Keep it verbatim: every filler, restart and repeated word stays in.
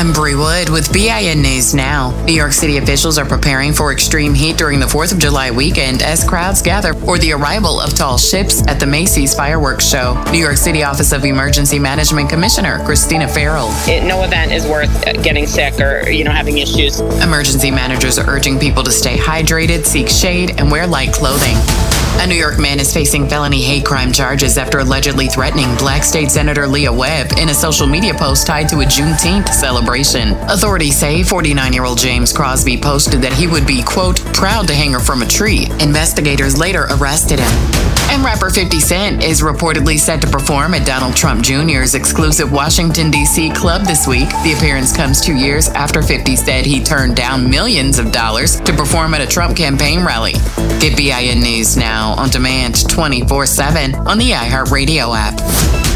I'm Bree Wood with B I N News Now. New York City officials are preparing for extreme heat during the fourth of July weekend as crowds gather for the arrival of tall ships at the Macy's fireworks show. New York City Office of Emergency Management Commissioner Christina Farrell. It, no event is worth getting sick or, you know, having issues. Emergency managers are urging people to stay hydrated, seek shade, and wear light clothing. A New York man is facing felony hate crime charges after allegedly threatening Black State Senator Leah Webb in a social media post tied to a Juneteenth celebration. Authorities say forty-nine-year-old James Crosby posted that he would be, quote, proud to hang her from a tree. Investigators later arrested him. And rapper fifty Cent is reportedly set to perform at Donald Trump Junior's exclusive Washington, D C club this week. The appearance comes two years after fifty said he turned down millions of dollars to perform at a Trump campaign rally. Get B I N News Now on demand twenty-four seven on the iHeartRadio app.